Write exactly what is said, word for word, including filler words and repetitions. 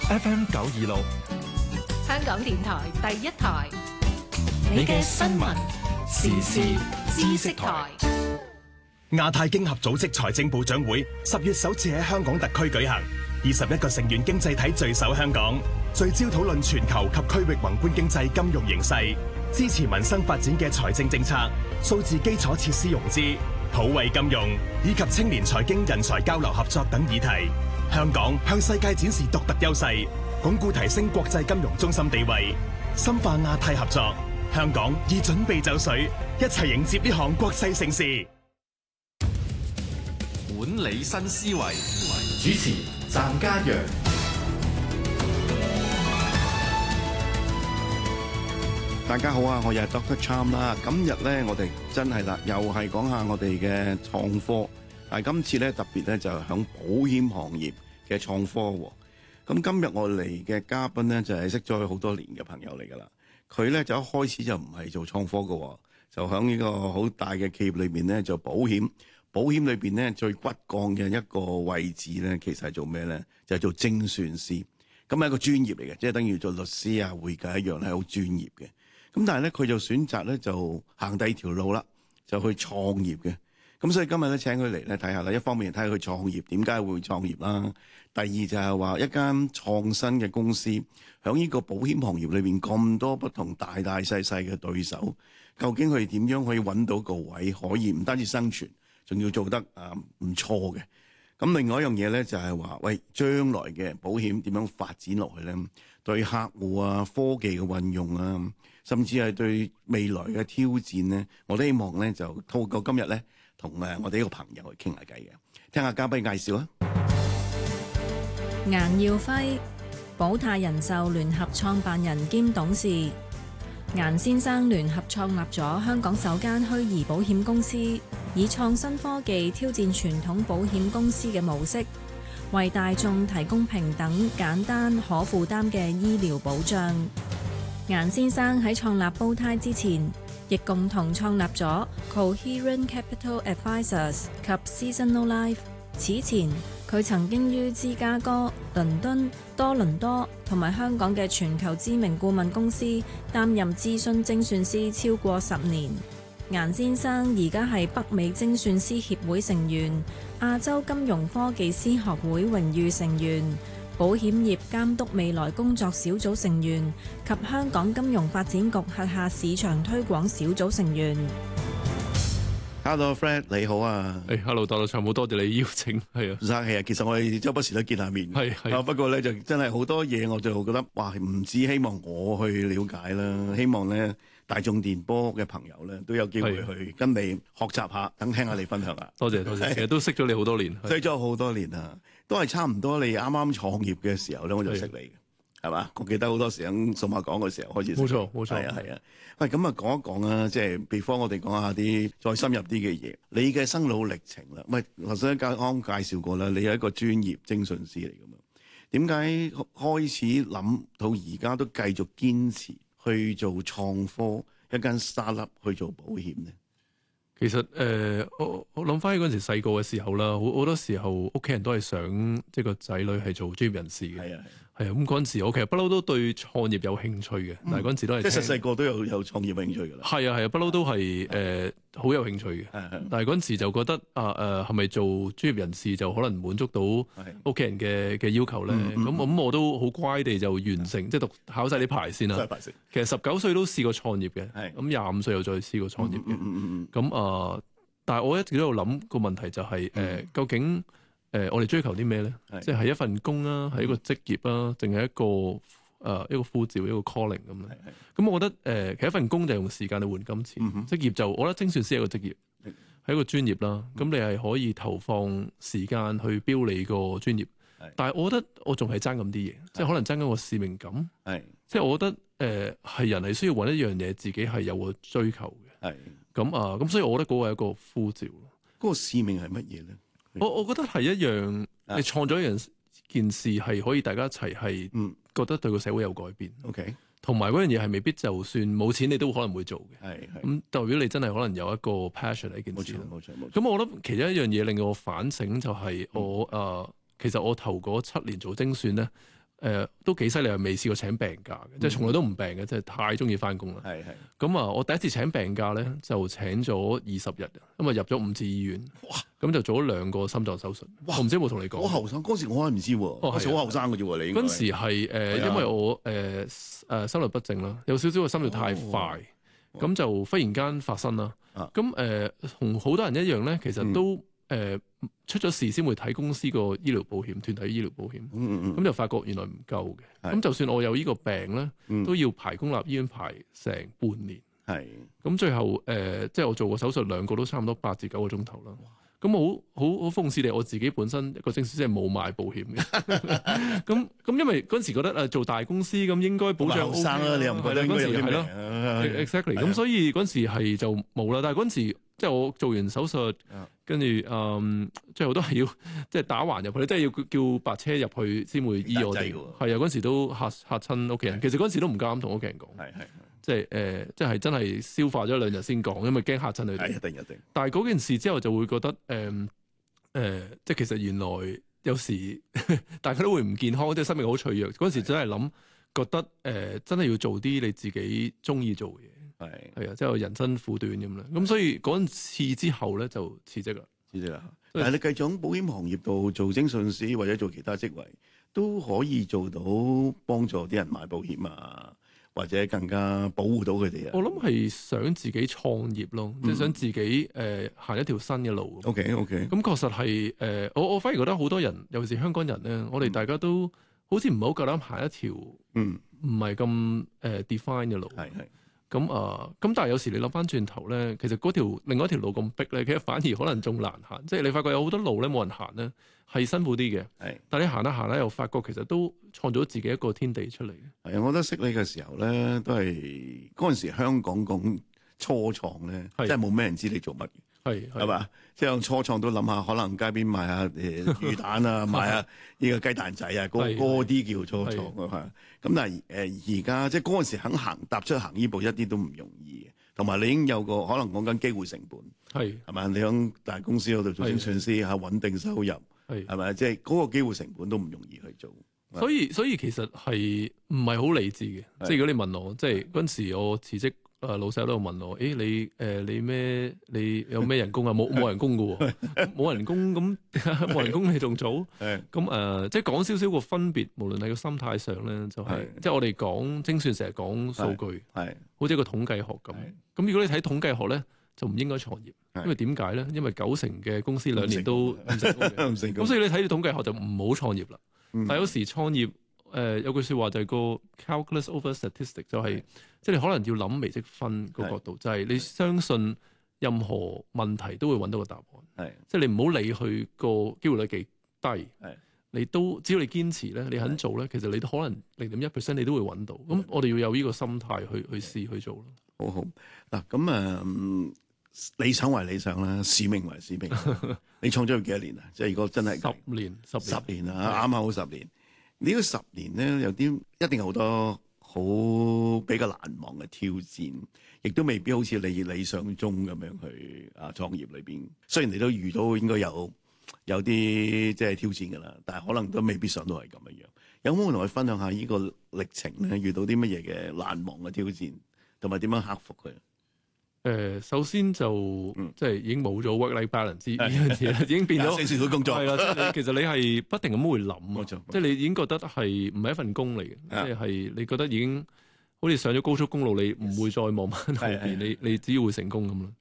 F M 九二六， 香港電台第一台， 你嘅新聞時事知識台。亞太經合組織財政部長會十月首次喺香港特區舉行，二十一個成員經濟體聚首香港，聚焦討論全球及區域宏觀經濟金融形勢，支持民生發展嘅財政政策、數字基礎設施融資、普惠金融以及青年財經人才交流合作等議題。香港向世界展示獨特優勢，鞏固提升國際金融中心地位，深化亞太合作。香港已準備就緒，一齊迎接呢項國際盛事。 管理新思維，主持湛家陽。 大家好啊，我又係 Doctor Cham 啦。今日咧，我哋真係啦，又係講下我哋嘅創科。但係今次咧特別咧就係響保險行業嘅創科。咁今日我嚟嘅嘉賓咧就係識咗佢好多年嘅朋友嚟㗎啦。佢咧就一開始就唔係做創科嘅，就響呢個好大嘅企業裏邊咧做保險。保險裏邊咧最骨幹嘅一個位置咧，其實係做咩咧？就係做精算師。咁係一個專業嚟嘅，即係等於做律師啊、會計一樣咧，係好專業嘅。咁但係咧，佢就選擇咧就行第二條路啦，就去創業嘅。咁所以今日咧請佢嚟咧睇下啦，一方面睇下佢創業點解會創業啦，第二就係話一間創新嘅公司喺呢個保險行業裏邊咁多不同大大細細嘅對手，究竟佢點樣可以揾到個位，可以唔單止生存，仲要做得啊唔錯嘅。咁另外一樣嘢咧就係話，喂，將來嘅保險點樣發展落去咧？對客戶啊、科技嘅運用啊，甚至係對未來嘅挑戰咧，我都希望咧就透過今日咧同誒我哋呢個朋友去傾下偈嘅，聽下嘉賓介紹啊。 顏耀輝，保泰人壽聯合創辦人兼董事。顏先生聯合創立咗香港首間虛擬保險公司，以創新科技挑戰傳統保險公司嘅模式，為大眾提供平等、簡單、可負擔嘅醫療保障。顏先生喺創立保泰之前，亦共同創立咗 Coherent Capital Advisors 及 Seasonal Life。此前，佢曾經於芝加哥、倫敦、多倫多同埋香港嘅全球知名顧問公司擔任諮詢精算師超過十年。顏先生而家係北美精算師協會成員、亞洲金融科技師學會榮譽成員、保險業監督未來工作小組成員及香港金融發展局轄下市場推廣小組成員。 Hello，Fred， 你好啊！ 誒、hey，Hello，Doctor Cham，好多謝你邀請，係啊， 唔生氣啊！其實我哋周不時都見下面， 係係啊，不過咧就真係好多嘢，我就覺得哇，唔止希望我去了解啦，希望咧大眾電波嘅朋友咧都有機會去跟你學習下，等聽下你分享下。 多謝多謝，其實都識咗你好多年， 識咗好多年啊，都係差唔多你啱啱創業嘅時候咧，我就識你嘅。係嘛？我記得好多時喺數碼港嘅時候開始。冇錯，冇錯。 係啊，係啊。喂，咁啊，講一講啊，即係譬如我哋講下啲再深入啲嘅嘢。你嘅生老歷程啦，喂，頭先啱啱介紹過啦，你係一個專業精算師嚟㗎嘛？點解開始諗到而家都繼續堅持去做創科一間 startup 去做保險咧？ 其實誒、呃，我我諗翻起嗰陣時細個嘅時候啦，好好多時候屋企人都係想即係個仔女係做專業人士嘅。係啊。係啊，咁嗰陣時我其實不嬲都對創業有興趣嘅，但係嗰陣時都係即係細細個都有有創業興趣㗎啦。係啊係啊，不嬲都係誒好有興趣嘅。但係嗰陣時就覺得啊誒係咪做專業人士就可能滿足到屋企人嘅嘅要求咧？咁咁、嗯、我都好乖地就完成，即係讀考晒啲牌先啦。其實十九歲都試過創業嘅，咁廿五歲又再試過創業嘅。咁、嗯、啊、嗯呃，但係我一直都喺度諗個問題就係、是、誒、呃嗯、究竟。誒、呃，我哋追求啲咩咧？即係係一份工啊，係、嗯、一個職業啊，定係一個誒、呃、一個呼召，一個 calling 咁咧？咁我覺得誒、呃，其實一份工就係用時間去換金錢，職、嗯、業就我覺得精算師係一個職業，係、嗯、一個專業啦。咁、嗯、你係可以投放時間去標你個專業，但係我覺得我仲係爭咁啲嘢，即係可能爭緊個使命感。係，即係我覺得誒係、呃、人係需要揾一樣嘢，自己係有個追求嘅。係，咁啊，咁所以我覺得嗰個係一個呼召。嗰、那個使命係乜嘢咧？我我覺得係一樣，你創咗一樣件事係可以大家一齊係覺得對個社會有改變。OK，同埋嗰樣嘢係未必就算冇錢你都可能會做嘅。係係，咁代表你真係可能有一個 passion 喺件事。冇錯冇錯冇錯。咁我覺得其中一樣嘢令我反省就係我誒、嗯呃，其實我頭嗰七年做精算咧，誒、 誒都幾犀利，未試過請病假嘅，即係從來都唔病嘅，即係太中意翻工啦。 係係。 咁啊，我第一次請病假咧，就請咗二十日，咁啊入咗五次醫院。哇！咁就做咗兩個心臟手術。 哇！ 我唔知有冇同你講。 好後生嗰時我係唔知喎，嗰時好後生嘅啫喎，你嗰陣時係誒，因為我誒誒心律不正啦，有少少個心跳太快，咁就忽然間發生啦。咁誒同好多人一樣咧，其實都誒出咗事先會睇公司個醫療保險，團體醫療保險。咁就發覺原來唔夠嘅。咁就算我有呢個病咧，都要排公立醫院排成半年。係。咁最後誒，即係我做過手術兩個都差唔多八至九個鐘頭啦。咁好好好諷刺地，我自己本身一個精算師係冇買保險嘅。咁咁因為嗰陣時覺得誒做大公司咁應該保障 O K 啦，你又唔覺得應該有啲咩？Exactly。咁所以嗰陣時係就冇啦。但係嗰陣時即係我做完手術，跟住誒最後都係要即係打橫入去，即係要叫白車入去先會醫我哋。係啊，嗰陣時都嚇嚇親屋企人。其實嗰陣時都唔敢同屋企人講。係係。即係誒、呃，即係真係消化咗兩日先講，因為驚嚇親佢哋。係一定一定。但係嗰件事之後就會覺得誒誒、呃呃，即係其實原來有時大家都會唔健康，即係生命好脆弱。嗰陣時真係諗覺得誒、呃，真係要做啲你自己中意做嘅嘢。係係啊，即係人生苦短咁啦。咁所以嗰陣次之後咧就辭職啦。辭職啦。但係你繼續喺保險行業度做偵訊師或者做其他職位，都可以做到幫助啲人買保險啊。或者更加保護到佢哋啊！我諗係想自己創業咯，即係、嗯、想自己誒行、呃、一條新嘅路。OK OK。咁確實係誒、呃，我我反而覺得好多人，尤其是香港人咧，我哋大家都好似唔係好夠膽行一條嗯唔係咁誒 define 嘅路。係係。咁啊，咁、呃、但係有時你諗翻轉頭咧，其實嗰條另外一條路咁逼咧，其實反而可能仲難行。即係你發覺有好多路咧冇人行咧，係辛苦啲嘅。係，但係你行一行咧，又發覺其實都創造咗自己一個天地出嚟。係啊，我覺得識你嘅時候咧，都係嗰陣時香港講初創咧，即係冇咩人知你做乜嘅。係係嘛，即係初創都諗下，可能街邊賣下誒魚蛋啊，賣下呢個雞蛋仔啊，嗰嗰啲叫初創啊。咁但係誒而家即係嗰陣時肯行踏出行呢步一啲都唔容易嘅，同埋你已經有個可能講緊機會成本係係咪？你響大公司嗰度做偵訊師嚇，穩定收入係係咪？即係嗰個機會成本都唔容易去做。所以所以其實係唔係好理智嘅？即係如果你問我，即係嗰陣時我辭職。誒老細喺度問我，誒、欸、你誒、呃、你咩？你有咩人工啊？冇冇人工嘅喎，冇人工咁冇人工你仲做？咁誒、呃，即係講少少個分別，無論係個心態上咧，就係、是、即係我哋講精算成日講數據，係好似一個統計學咁。咁如果你睇統計學咧，就唔應該創業，因為點解咧？因為九成嘅公司兩年都唔成功嘅，唔成功。咁所以你睇統計學就唔好創業啦。嗯、但係有時創業。誒、呃、有句説話就係個 calculus over statistic， 就係即係你可能要諗微積分個角度，就係你相信任何問題都會揾到個答案。係即係你唔好理佢個機會率幾低，係你都只要你堅持咧，你肯做咧，其實你都可能零點一 percent 你都會揾到。咁我哋要有呢個心態去去試去做咯。好好嗱，咁啊、嗯，理想為理想啦，使命為使命。你創咗佢幾多年啊？即係如果真係十年，十年十年啊，啱啱好十年。呢個十年咧，有啲一定好多好比較難忘嘅挑戰，亦都未必好似你理想中咁樣去啊創業裏邊。雖然你都遇到應該有有啲即係挑戰㗎啦，但係可能都未必想到係咁樣樣。有冇同我分享下呢個歷程咧？遇到啲乜嘢嘅難忘嘅挑戰，同埋點樣克服佢？誒、呃，首先就、嗯、即係已經冇咗 work-life balance 呢樣嘢啦，已經變咗四小時工作係啦。即係其實你係不停咁會諗，冇錯，即係你已經覺得係唔係一份工嚟嘅，即係你覺得已經好似上咗高速公路，你唔會再望翻後邊，你你只要會成功咁咯。